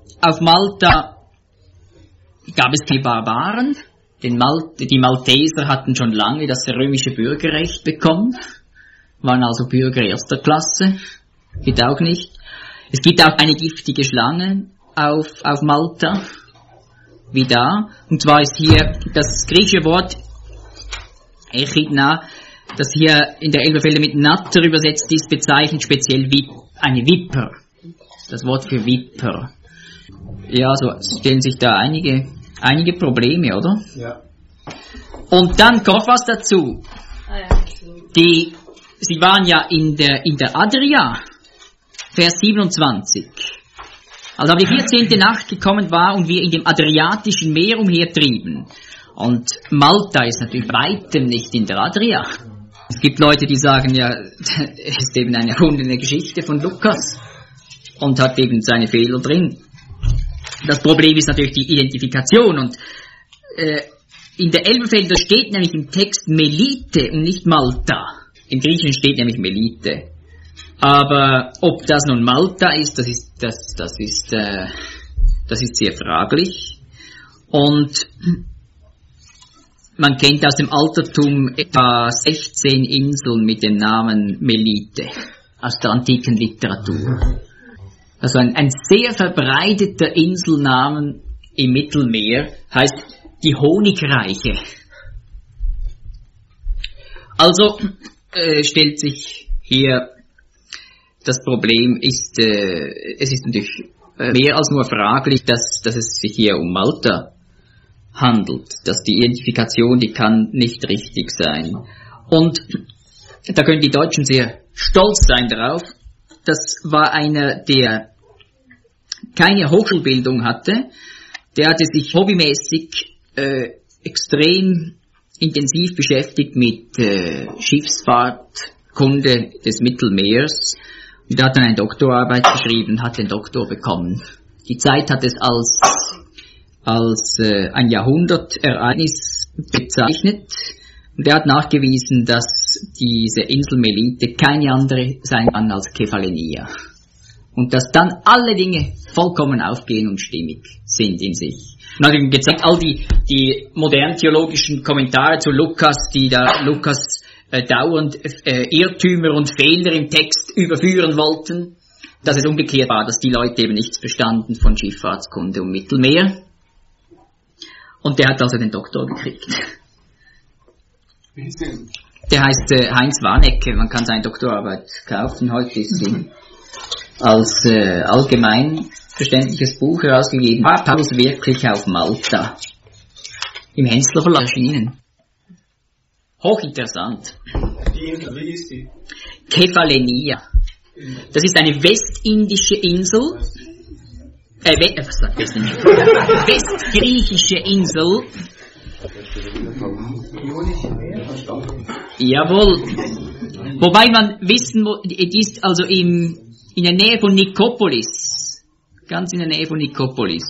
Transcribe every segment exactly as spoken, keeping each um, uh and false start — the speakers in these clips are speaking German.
auf Malta gab es die Barbaren. Den Mal- die Malteser hatten schon lange das römische Bürgerrecht bekommen, waren also Bürger erster Klasse, geht auch nicht. Es gibt auch eine giftige Schlange auf, auf Malta, wie da, und zwar ist hier das griechische Wort Echidna, das hier in der Elberfelder mit Natter übersetzt ist, bezeichnet speziell Vip- eine Viper. Das Wort für Viper. Ja, so stellen sich da einige, einige Probleme, oder? Ja. Und dann kommt was dazu. Ah, ja. Die, sie waren ja in der, in der Adria, Vers siebenundzwanzig. Also aber die vierzehnte Nacht gekommen war und wir in dem Adriatischen Meer umhertrieben. Und Malta ist natürlich weitem nicht in der Adria. Es gibt Leute, die sagen, ja, es ist eben eine erfundene Geschichte von Lukas und hat eben seine Fehler drin. Das Problem ist natürlich die Identifikation und äh, in der Elberfelder steht nämlich im Text Melite und nicht Malta. Im Griechischen steht nämlich Melite. Aber ob das nun Malta ist, das ist, das, das ist, äh, das ist sehr fraglich. Und man kennt aus dem Altertum etwa sechzehn Inseln mit dem Namen Melite aus der antiken Literatur. Also ein, ein sehr verbreiteter Inselnamen im Mittelmeer heißt die Honigreiche. Also äh, stellt sich hier das Problem, ist, äh, es ist natürlich äh, mehr als nur fraglich, dass, dass es sich hier um Malta handelt, dass die Identifikation, die kann nicht richtig sein. Und da können die Deutschen sehr stolz sein darauf. Das war einer, der keine Hochschulbildung hatte, der hatte sich hobbymäßig äh, extrem intensiv beschäftigt mit äh, Schiffsfahrtkunde des Mittelmeers und er hat dann eine Doktorarbeit geschrieben, hat den Doktor bekommen. Die Zeit hat es als als äh, ein Jahrhundertereignis bezeichnet und er hat nachgewiesen, dass diese Insel Melite keine andere sein kann als Kephalenia und dass dann alle Dinge vollkommen aufgehen und stimmig sind in sich. Und hat ihm gezeigt, all die, die modernen theologischen Kommentare zu Lukas, die da Lukas äh, dauernd äh, Irrtümer und Fehler im Text überführen wollten, dass es umgekehrt war, dass die Leute eben nichts verstanden von Schifffahrtskunde und Mittelmeer. Und der hat also den Doktor gekriegt. Wie hieß der? Der heißt äh, Heinz Warnecke, man kann seine Doktorarbeit kaufen, heute ist sie als äh, allgemein verständliches Buch herausgegeben. War Paulus wirklich auf Malta? Im Hensler Verlag erschienen. Hochinteressant. Die Insel, wie hieß die? Kephalenia. Das ist eine westindische Insel. Äh, we- was sagt Westindische? Westgriechische Insel. Jawohl. Wobei man wissen muss, die ist also im, in der Nähe von Nikopolis. Ganz in der Nähe von Nikopolis.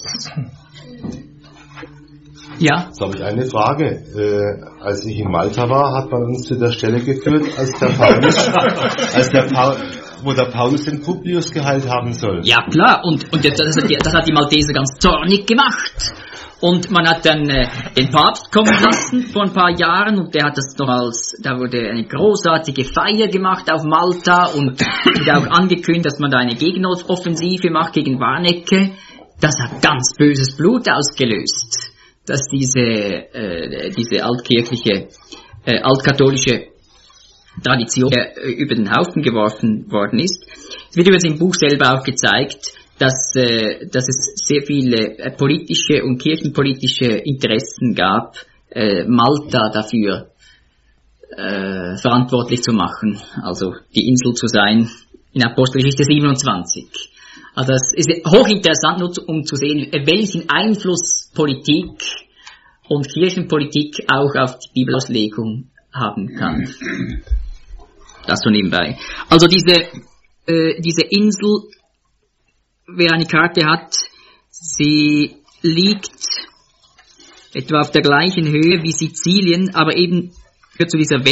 Ja? Jetzt habe ich eine Frage. Äh, als ich in Malta war, hat man uns zu der Stelle geführt, als der Paulus, als der Paul, wo der Paulus den Publius geheilt haben soll. Ja klar, und, und das, das, hat die, das hat die Malteser ganz zornig gemacht. Und man hat dann äh, den Papst kommen lassen vor ein paar Jahren und der hat das noch als, da wurde eine großartige Feier gemacht auf Malta und wurde auch angekündigt, dass man da eine Gegenoffensive macht gegen Warnecke. Das hat ganz böses Blut ausgelöst, dass diese, äh, diese altkirchliche, äh, altkatholische Tradition äh, über den Haufen geworfen worden ist. Es wird übrigens im Buch selber auch gezeigt, dass, äh, dass es sehr viele äh, politische und kirchenpolitische Interessen gab, äh, Malta dafür äh, verantwortlich zu machen, also die Insel zu sein, in Apostelgeschichte siebenundzwanzig. Also das ist hochinteressant, nur zu, um zu sehen, welchen Einfluss Politik und Kirchenpolitik auch auf die Bibelauslegung haben kann. Das so nebenbei. Also diese, äh, diese Insel, wer eine Karte hat, sie liegt etwa auf der gleichen Höhe wie Sizilien, aber eben gehört zu dieser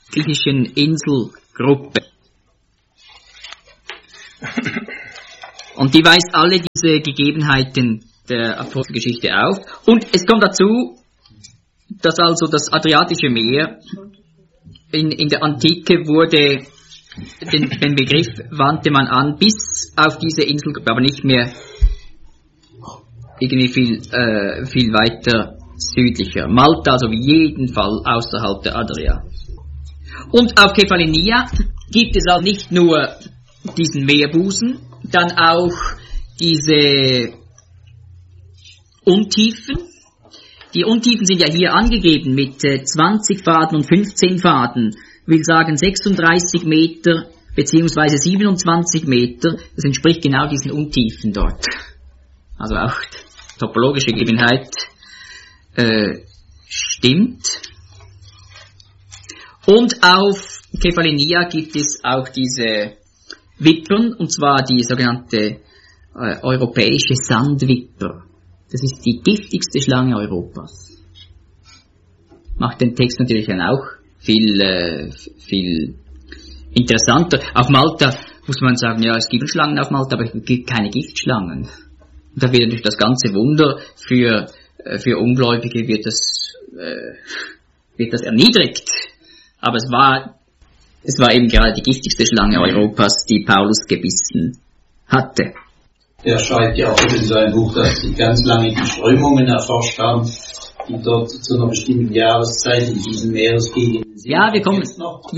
westgriechischen Inselgruppe. Und die weist alle diese Gegebenheiten der Apostelgeschichte auf. Und es kommt dazu, dass also das Adriatische Meer in, in der Antike wurde, den, den Begriff wandte man an bis auf diese Inselgruppe, aber nicht mehr irgendwie viel, äh, viel weiter südlicher. Malta also auf jeden Fall außerhalb der Adria. Und auf Kefalonia gibt es auch nicht nur diesen Meerbusen, dann auch diese Untiefen. Die Untiefen sind ja hier angegeben mit äh, zwanzig Faden und fünfzehn Faden, will sagen sechsunddreißig Meter beziehungsweise siebenundzwanzig Meter. Das entspricht genau diesen Untiefen dort. Also auch topologische Gegebenheit äh, stimmt. Und auf Kefalonia gibt es auch diese Wippern, und zwar die sogenannte äh, europäische Sandwipper. Das ist die giftigste Schlange Europas. Macht den Text natürlich dann auch viel, äh, viel interessanter. Auf Malta muss man sagen, ja, es gibt Schlangen auf Malta, aber es gibt keine Giftschlangen. Und da wird natürlich das ganze Wunder für, äh, für Ungläubige wird das, äh, wird das erniedrigt. Aber es war, es war eben gerade die giftigste Schlange Europas, die Paulus gebissen hatte. Er schreibt ja auch in seinem Buch, dass sie ganz lange die Strömungen erforscht haben, die dort zu einer bestimmten Jahreszeit in diesen Meeresgegenden sind. Ja, wir kommen,